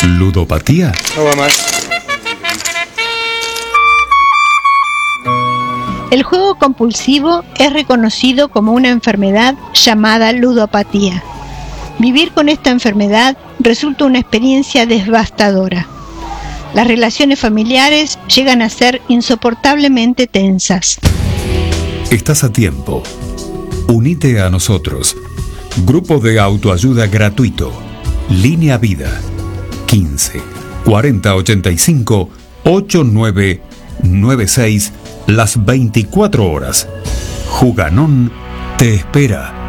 ¿Ludopatía? No va más. El juego compulsivo es reconocido como una enfermedad llamada ludopatía. Vivir con esta enfermedad resulta una experiencia devastadora. Las relaciones familiares llegan a ser insoportablemente tensas. Estás a tiempo. Unite a nosotros. Grupo de autoayuda gratuito. Línea Vida. 15 40 85 8996 las 24 horas. Juganón te espera.